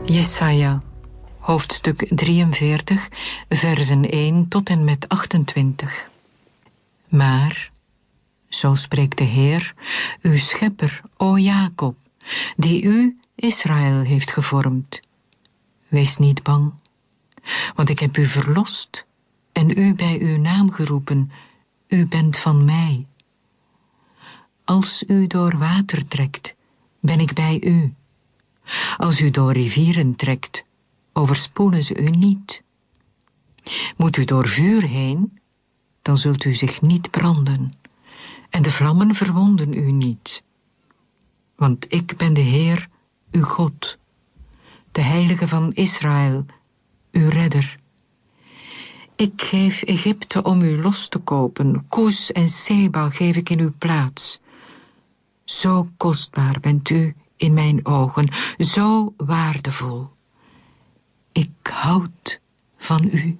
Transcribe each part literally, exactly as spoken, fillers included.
Jesaja, hoofdstuk drieënveertig, versen één tot en met achtentwintig. Maar, zo spreekt de Heer, uw schepper, o Jacob, die u, Israël, heeft gevormd. Wees niet bang, want ik heb u verlost en u bij uw naam geroepen, u bent van mij. Als u door water trekt, ben ik bij u. Als u door rivieren trekt, overspoelen ze u niet. Moet u door vuur heen, dan zult u zich niet branden, en de vlammen verwonden u niet. Want ik ben de Heer, uw God, de Heilige van Israël, uw redder. Ik geef Egypte om u los te kopen, Koes en Seba geef ik in uw plaats. Zo kostbaar bent u in mijn ogen, zo waardevol. Ik houd van u.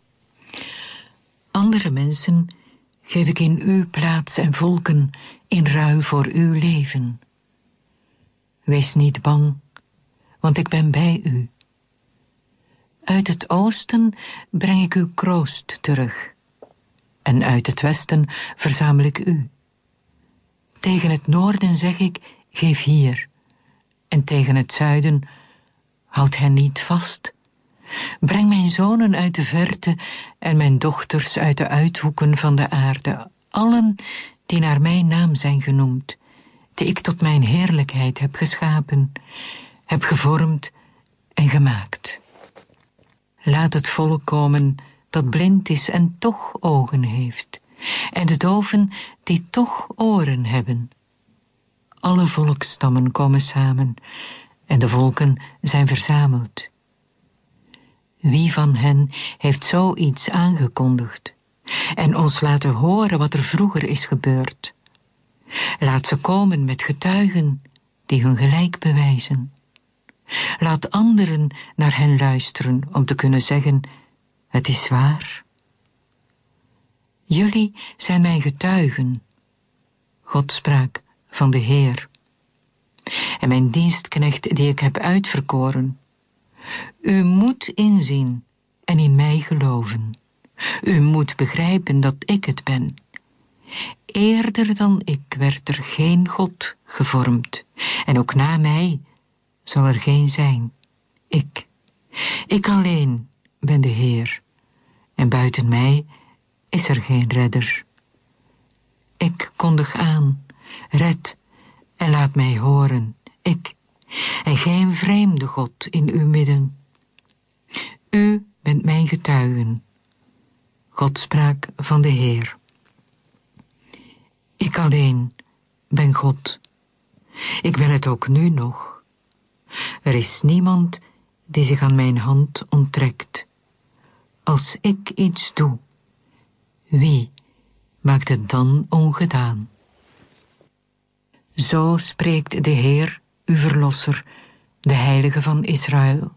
Andere mensen geef ik in uw plaats en volken in ruil voor uw leven. Wees niet bang, want ik ben bij u. Uit het oosten breng ik uw kroost terug, en uit het westen verzamel ik u. Tegen het noorden zeg ik, geef hier, en tegen het zuiden, houd hen niet vast. Breng mijn zonen uit de verte en mijn dochters uit de uithoeken van de aarde, allen die naar mijn naam zijn genoemd, die ik tot mijn heerlijkheid heb geschapen, heb gevormd en gemaakt. Laat het volk komen dat blind is en toch ogen heeft, en de doven die toch oren hebben. Alle volksstammen komen samen, en de volken zijn verzameld. Wie van hen heeft zoiets aangekondigd, en ons laten horen wat er vroeger is gebeurd? Laat ze komen met getuigen die hun gelijk bewijzen. Laat anderen naar hen luisteren om te kunnen zeggen, het is waar. Jullie zijn mijn getuigen, God sprak van de Heer, en mijn dienstknecht die ik heb uitverkoren. U moet inzien en in mij geloven. U moet begrijpen dat ik het ben. Eerder dan ik werd er geen God gevormd, en ook na mij zal er geen zijn. Ik, ik alleen ben de Heer, en buiten mij is er geen redder. Ik kondig aan, red en laat mij horen, ik, en geen vreemde God in uw midden. U bent mijn getuigen. God sprak van de Heer. Ik alleen ben God. Ik ben het ook nu nog. Er is niemand die zich aan mijn hand onttrekt. Als ik iets doe, wie maakt het dan ongedaan? Zo spreekt de Heer, uw Verlosser, de Heilige van Israël.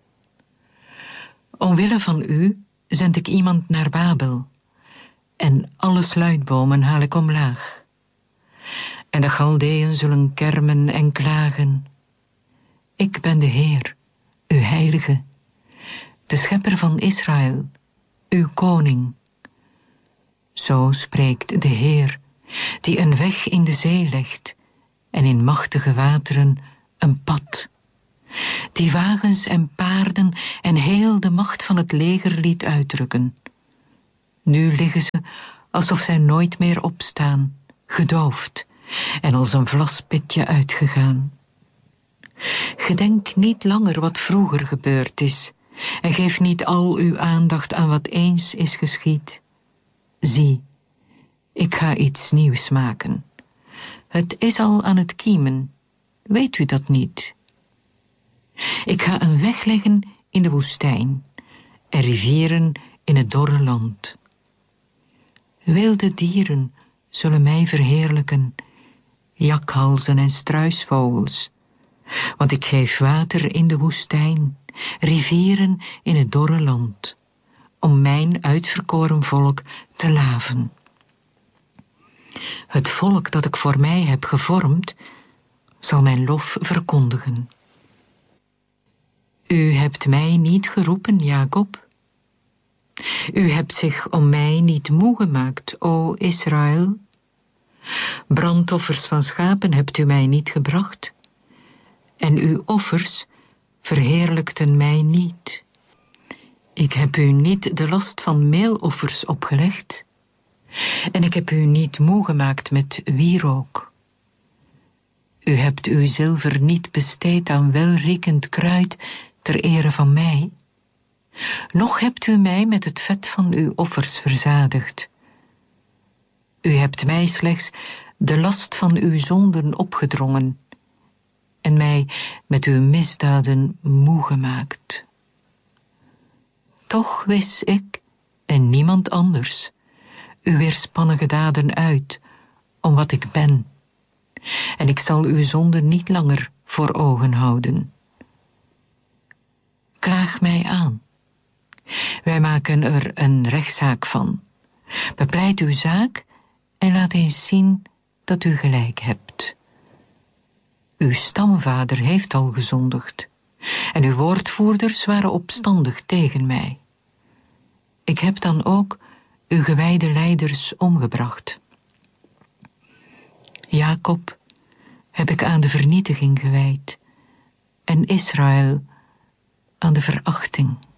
Omwille van u zend ik iemand naar Babel, en alle sluitbomen haal ik omlaag. En de Galdeën zullen kermen en klagen. Ik ben de Heer, uw Heilige, de Schepper van Israël, uw Koning. Zo spreekt de Heer, die een weg in de zee legt, en in machtige wateren een pad, die wagens en paarden en heel de macht van het leger liet uitdrukken. Nu liggen ze alsof zij nooit meer opstaan, gedoofd en als een vlaspitje uitgegaan. Gedenk niet langer wat vroeger gebeurd is, en geef niet al uw aandacht aan wat eens is geschied. Zie, ik ga iets nieuws maken. Het is al aan het kiemen, weet u dat niet? Ik ga een weg leggen in de woestijn en rivieren in het dorre land. Wilde dieren zullen mij verheerlijken, jakhalzen en struisvogels, want ik geef water in de woestijn, rivieren in het dorre land, om mijn uitverkoren volk te laven. Het volk dat ik voor mij heb gevormd, zal mijn lof verkondigen. U hebt mij niet geroepen, Jacob. U hebt zich om mij niet moe gemaakt, o Israël. Brandoffers van schapen hebt u mij niet gebracht, en uw offers verheerlijkten mij niet. Ik heb u niet de last van meeloffers opgelegd, en ik heb u niet moe gemaakt met wierook. U hebt uw zilver niet besteed aan welriekend kruid ter ere van mij, noch hebt u mij met het vet van uw offers verzadigd. U hebt mij slechts de last van uw zonden opgedrongen en mij met uw misdaden moe gemaakt. Toch wis ik, en niemand anders, uw weerspannige daden uit, om wat ik ben, en ik zal uw zonden niet langer voor ogen houden. Klaag mij aan. Wij maken er een rechtszaak van. Bepleit uw zaak en laat eens zien dat u gelijk hebt. Uw stamvader heeft al gezondigd, en uw woordvoerders waren opstandig tegen mij. Ik heb dan ook uw gewijde leiders omgebracht. Jacob heb ik aan de vernietiging gewijd, en Israël aan de verachting.